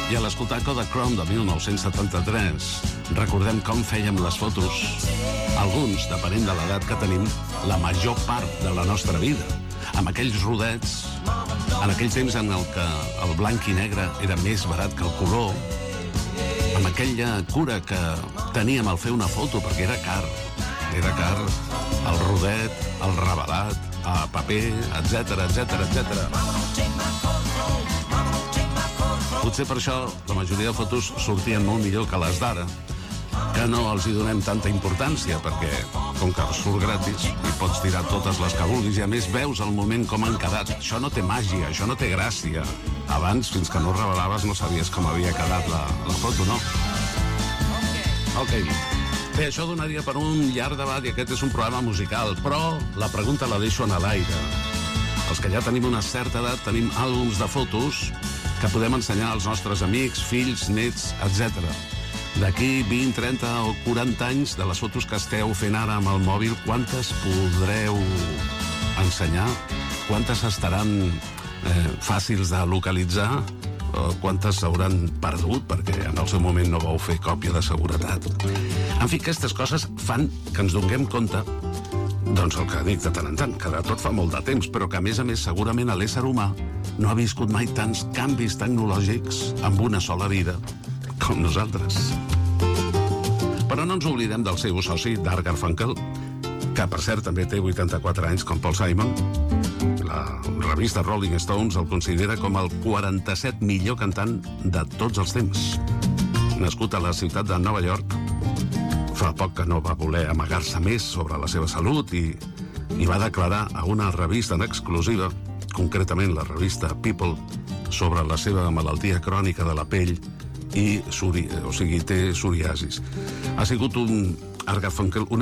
I a l'escoltar Kodachrome de 1973 recordem com fèiem les fotos, alguns, depenent de l'edat que tenim, la major part de la nostra vida, amb aquells rodets, en aquell temps en el que el blanc i negre era més barat que el color, amb aquella cura que teníem al fer una foto, perquè era car, el rodet, el revelat, a paper, etc. Potser per això la majoria de fotos sortien molt millor que les d'ara, que no els hi donem tanta importància, perquè com que surt gratis i pots tirar totes les que vulguis i a més veus el moment com han quedat. Això no té màgia, això no té gràcia. Abans, fins que no revelaves, no sabies com havia quedat la foto, no? Ok. Bé, això donaria per un llarg debat i aquest és un programa musical, però la pregunta la deixo en l'aire. Els que ja tenim una certa edat tenim àlbums de fotos que podem ensenyar als nostres amics, fills, nets, etc. D'aquí 20, 30 o 40 anys de les fotos que esteu fent ara amb el mòbil, quantes podreu ensenyar? Quantes estaran fàcils de localitzar? O quantes s'hauran perdut perquè en el seu moment no vau fer còpia de seguretat? En fi, aquestes coses fan que ens donem compte, doncs el que dic de tant en tant, que de tot fa molt de temps, però que a més segurament l'ésser humà no ha viscut mai tants canvis tecnològics amb una sola vida com nosaltres. Però no ens oblidem del seu soci, d'Art Garfunkel, que per cert també té 84 anys com Paul Simon. La revista Rolling Stones el considera com el 47 millor cantant de tots els temps. Nascut a la ciutat de Nova York, fa poc que no va voler amagar-se més sobre la seva salut i va declarar a una revista en exclusiva, concretament la revista People, sobre la seva malaltia crònica de la pell i té psoriasis. Ha sigut Art Garfunkel una